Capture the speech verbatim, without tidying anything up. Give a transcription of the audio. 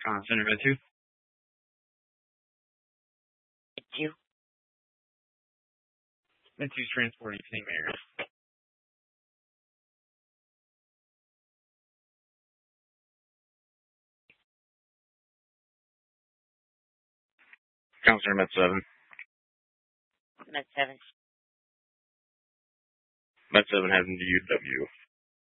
Con Center Med two. two. Med two's transporting Saint Mary's. Con Center Med seven. Med seven. Med seven heading to U W.